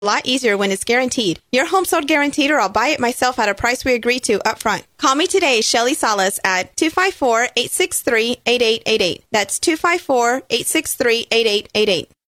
A lot easier when it's guaranteed. Your home sold guaranteed, or I'll buy it myself at a price we agree to up front. Call me today, Shelly Salas, at 254-863-8888. That's 254-863-8888.